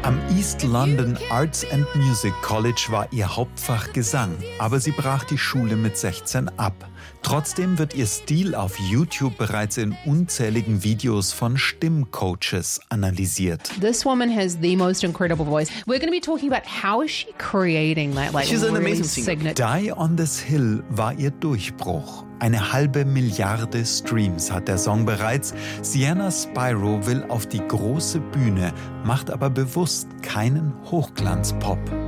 Am East London Arts and Music College war ihr Hauptfach Gesang, aber sie brach die Schule mit 16 ab. Trotzdem wird ihr Stil auf YouTube bereits in unzähligen Videos von Stimmcoaches analysiert. This woman has the most incredible voice. We're going to be talking about how is she creating that She's an really amazing singer. Die on this Hill war ihr Durchbruch. 1,5 Milliarde Streams hat der Song bereits. Sienna Spyro will auf die große Bühne, macht aber bewusst keinen Hochglanzpop.